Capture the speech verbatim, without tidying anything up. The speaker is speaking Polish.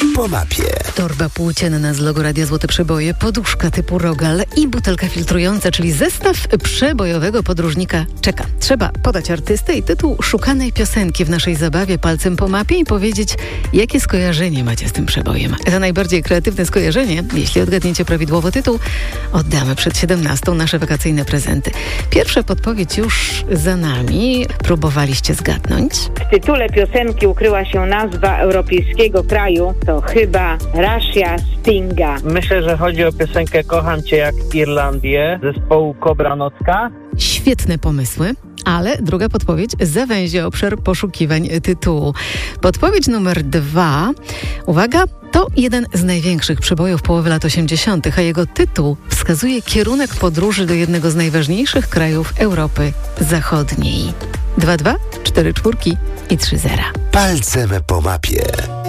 po mapie. Torba płócienna z logo Radia Złote Przeboje, poduszka typu Rogal i butelka filtrująca, czyli zestaw przebojowego podróżnika czeka. Trzeba podać artystę i tytuł szukanej piosenki w naszej zabawie palcem po mapie i powiedzieć, jakie skojarzenie macie z tym przebojem. Za najbardziej kreatywne skojarzenie, jeśli odgadniecie prawidłowo tytuł, oddamy przed siedemnastą nasze wakacyjne prezenty. Pierwsza podpowiedź już za nami. Próbowaliście zgadnąć? W tytule piosenki ukryła się nazwa europejskiego kraju. To chyba Russia Stinga. Myślę, że chodzi o piosenkę Kocham Cię jak Irlandię zespołu Kobra Nocka. Świetne pomysły, ale druga podpowiedź zawęzi obszar poszukiwań tytułu. Podpowiedź numer dwa. Uwaga, to jeden z największych przebojów połowy lat osiemdziesiątych, a jego tytuł wskazuje kierunek podróży do jednego z najważniejszych krajów Europy Zachodniej. dwa dwa, cztery czwórki i trzy zera. Palcem po mapie.